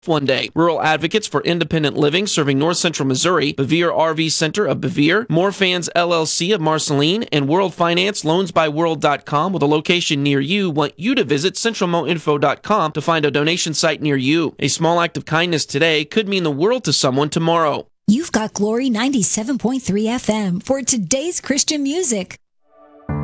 one day. Rural Advocates for Independent Living serving North Central Missouri, Bevier RV Center of Bevier, More Fans LLC of Marceline, and World Finance LoansByWorld.com with a location near you want you to visit CentralMoInfo.com to find a donation site near you. A small act of kindness today could mean the world to someone tomorrow. You've got Glory 97.3 FM for today's Christian music.